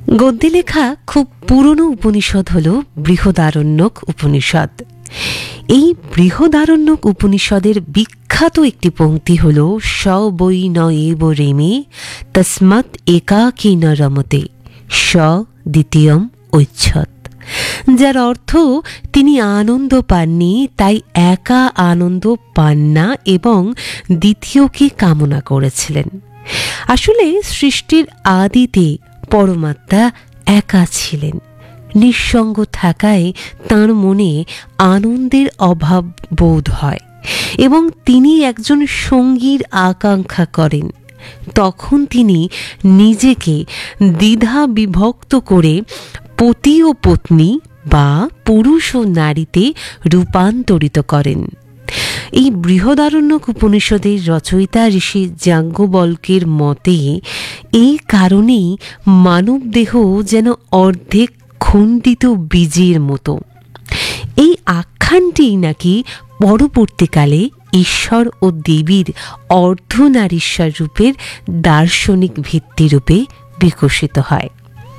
গদ্যে লেখা খুব পুরনো উপনিষদ হল বৃহদারণ্যক উপনিষদ। এই বৃহদারণ্যক উপনিষদের বিখ্যাত একটি পংক্তি হল স বৈ ন এব রেমে তস্মাৎ একাকী ন রমতে স দ্বিতীয়ম ঐচ্ছত, যার অর্থ তিনি আনন্দ পাননি তাই একা আনন্দ পান না এবং দ্বিতীয়কে কামনা করেছিলেন। আসলে সৃষ্টির আদিতে পরমাত্মা একা ছিলেন। নিঃসঙ্গ থাকায় তাঁর মনে আনন্দের অভাব বোধ হয় এবং তিনি একজন সঙ্গীর আকাঙ্ক্ষা করেন। তখন তিনি নিজেকে দ্বিধা বিভক্ত করে পতি ও পত্নী বা পুরুষ ও নারীতে রূপান্তরিত করেন। এই বৃহদারণ্যক উপনিষদের রচয়িতা ঋষি যাজ্ঞবল্ক্যের মতে এই কারণেই মানব দেহ যেন অর্ধেক খণ্ডিত বীজের মতো। এই আখ্যানটি নাকি পরবর্তীকালে ঈশ্বর ও দেবীর অর্ধনারীশ্বর রূপের দার্শনিক ভিত্তিরূপে বিকশিত হয়।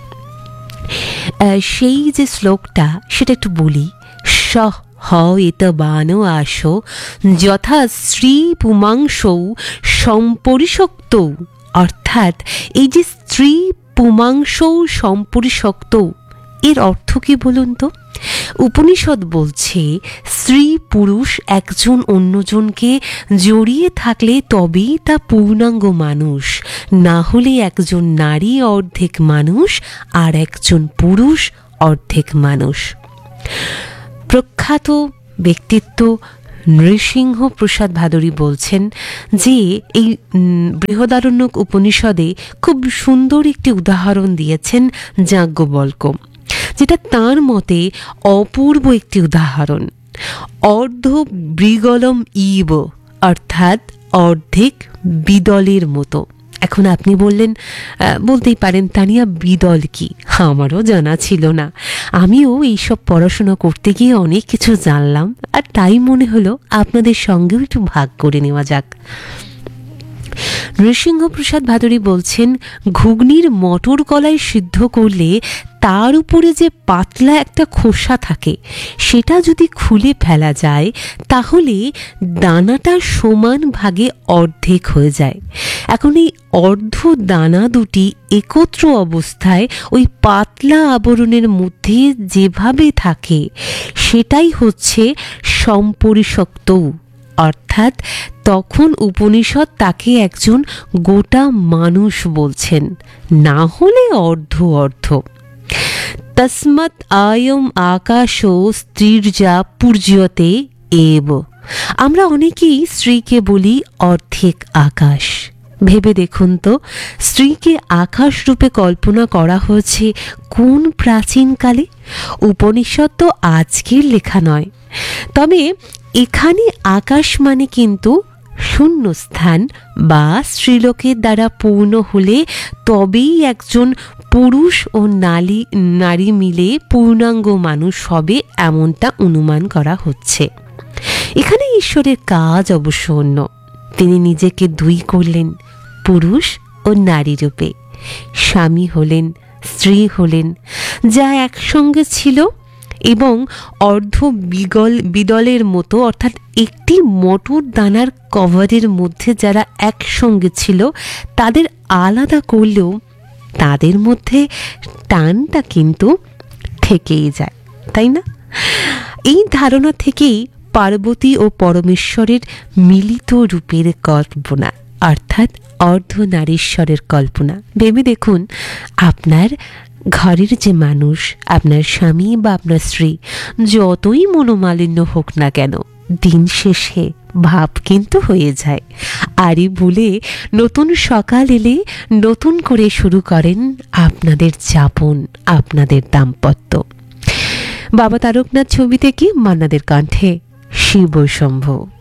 সেই যে শ্লোকটা সেটা একটু বলি। স এত বান আসো যথা স্ত্রী পুমাংসৌ সম্পরিশক্ত, অর্থাৎ এই যে স্ত্রী পুমাংসৌ সম্পরিশক্ত এর অর্থ কি বলুন তো? উপনিষদ বলছে স্ত্রী পুরুষ একজন অন্যজনকে জড়িয়ে থাকলে তবেই তা পূর্ণাঙ্গ মানুষ, না হলে একজন নারী অর্ধেক মানুষ আর একজন পুরুষ অর্ধেক মানুষ। প্রখ্যাত ব্যক্তিত্ব নৃসিংহ প্রসাদ ভাদুরী বলছেন যে এই বৃহদারণ্যক উপনিষদে খুব সুন্দর একটি উদাহরণ দিয়েছেন যাজ্ঞবল্ক্য, যেটা তাঁর মতে অপূর্ব একটি উদাহরণ। অর্ধ বৃগলম ইব, অর্থাৎ অর্ধেক বিদলের মতো। এখন আপনি বলতেই পারেন তানিয়া বিদল কি? আমারও জানা ছিল না। আমিও এইসব পড়াশোনা করতে গিয়ে অনেক কিছু জানলাম, আর তাই মনে হলো আপনাদের সঙ্গেও একটু ভাগ করে নেওয়া যাক। নৃসিংহ প্রসাদ ভাদুরী বলছেন ঘুগনির মটর কলাই সিদ্ধ করলে তার উপরে যে পাতলা একটা খোসা থাকে সেটা যদি খুলে ফেলা যায় তাহলে দানাটা সমান ভাগে অর্ধেক হয়ে যায়। এখন এই অর্ধ দানা দুটি একত্র অবস্থায় ওই পাতলা আবরণের মধ্যে যেভাবে থাকে সেটাই হচ্ছে সম্পরিশক্ত, অর্থাৎ তখন উপনিষদ তাকে একজন গোটা মানুষ বলছেন, না হলে অর্ধ অর্ধ। তস্মাৎ আয়ম আকাশো স্ত্রীর্যা পূর্যতে এব। আমরা অনেকেই স্ত্রীকে বলি অর্ধেক আকাশ। ভেবে দেখুন তো, স্ত্রীকে আকাশ রূপে কল্পনা করা হয়েছে কোন প্রাচীনকালে? উপনিষদ তো আজকের লেখা নয়। তবে এখানে আকাশ মানে কিন্তু শূন্যস্থান বা স্ত্রীলোকের দ্বারা পূর্ণ হলে তবেই একজন পুরুষ ও নারী মিলে পূর্ণাঙ্গ মানুষ হবে, এমনটা অনুমান করা হচ্ছে। এখানে ঈশ্বরের কাজ অবশ্য অন্য। তিনি নিজেকে দুই করলেন, পুরুষ ও নারী রূপে। স্বামী হলেন, স্ত্রী হলেন, যা একসঙ্গে ছিল এবং অর্ধ বিদলের মতো, অর্থাৎ একটি মটর দানার কভারের মধ্যে যারা একসঙ্গে ছিল তাদের আলাদা করলেও তাদের মধ্যে টানটা কিন্তু থেকেই যায়, তাই না? এই ধারণা থেকেই পার্বতী ও পরমেশ্বরের মিলিত রূপের কল্পনা, অর্থাৎ অর্ধনারীশ্বরের কল্পনা। ভেবে দেখুন, আপনার ঘরের যে মানুষ, আপনার স্বামী বা আপনার স্ত্রী, যতই মনোমালিন্য হোক না কেন, দিন শেষে ভাব কিন্তু হয়ে যায়। আরই ভুলে নতুন সকাল এলে নতুন করে শুরু করেন আপনাদের যাপন, আপনাদের দাম্পত্য। বাবা তারকনাথ ছবি থেকে মান্নাদের কণ্ঠে শিব শম্ভু।